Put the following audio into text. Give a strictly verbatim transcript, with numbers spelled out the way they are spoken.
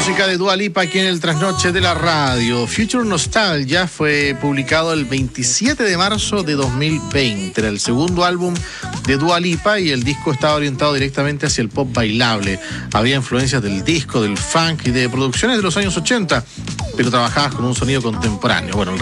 Música de Dua Lipa aquí en el Trasnoche de la Radio. Future Nostalgia fue publicado el veintisiete de marzo de dos mil veinte. Era el segundo álbum de Dua Lipa y el disco estaba orientado directamente hacia el pop bailable. Había influencias del disco, del funk y de producciones de los años ochenta, pero trabajabas con un sonido contemporáneo. Bueno,